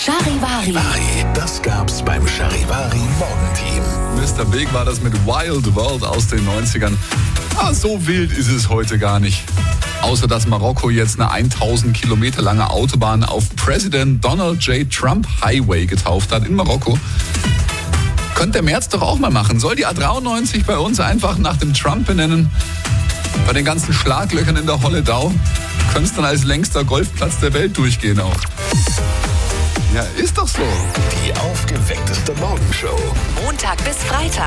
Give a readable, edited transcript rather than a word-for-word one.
Charivari. Das gab's beim Charivari Morgenteam. Mr. Big war das mit Wild World aus den 90ern. So wild ist es heute gar nicht. Außer dass Marokko jetzt eine 1000 Kilometer lange Autobahn auf President Donald J. Trump Highway getauft hat in Marokko. Könnte der Merz doch auch mal machen. Soll die A93 bei uns einfach nach dem Trump benennen? Bei den ganzen Schlaglöchern in der Holledau könnte es dann als längster Golfplatz der Welt durchgehen auch. Ja, ist doch so. Die aufgeweckteste Morgenshow. Montag bis Freitag.